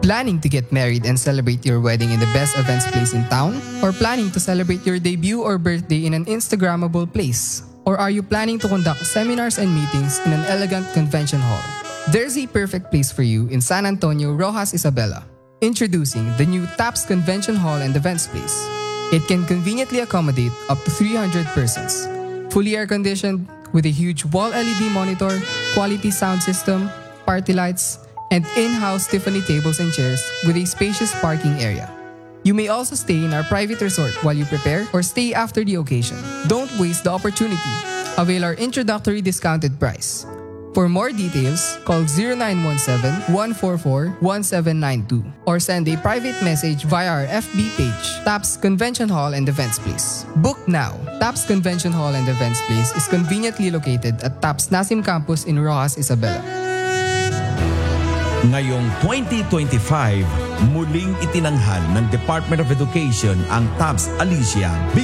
Planning to get married and celebrate your wedding in the best events place in town? Or planning to celebrate your debut or birthday in an Instagrammable place? Or are you planning to conduct seminars and meetings in an elegant convention hall? There's a perfect place for you in San Antonio, Roxas, Isabela. Introducing the new TAPS Convention Hall and Events Place. It can conveniently accommodate up to 300 persons. Fully air-conditioned with a huge wall LED monitor, quality sound system, party lights, and in-house Tiffany tables and chairs with a spacious parking area. You may also stay in our private resort while you prepare or stay after the occasion. Don't waste the opportunity. Avail our introductory discounted price. For more details, call 0917-144-1792 or send a private message via our FB page, TAPS Convention Hall and Events Place. Book now! TAPS Convention Hall and Events Place is conveniently located at TAPS Nasim Campus in Roxas, Isabela. Ngayong 2025, muling itinanghal ng Department of Education ang TAPS Alicia